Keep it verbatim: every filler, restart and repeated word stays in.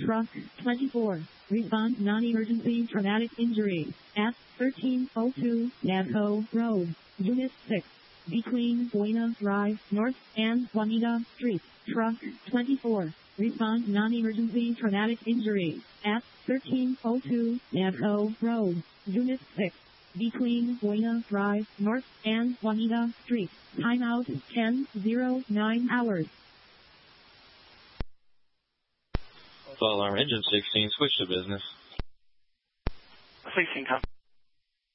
Truck twenty-four. Respond non-emergency traumatic injury at thirteen oh two Navco Road, Unit six. Between Buena Drive North and Juanita Street. Truck twenty-four. Respond non-emergency traumatic injury at thirteen oh two Navco Road, Unit six. Between Buena Drive North and Juanita Street. Timeout ten oh nine hours. Fire alarm engine sixteen, switch to business. sixteen, come.